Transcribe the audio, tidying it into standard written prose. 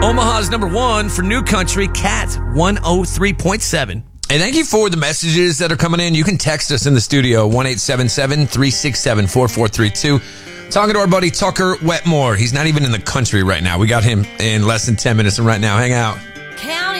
Omaha's number one for New Country, Cat 103.7. And thank you for the messages that are coming in. You can text us in the studio, 1-877-367-4432. Talking to our buddy Tucker Wetmore. He's not even in the country right now. We got him in less than 10 minutes, and right now, hang out.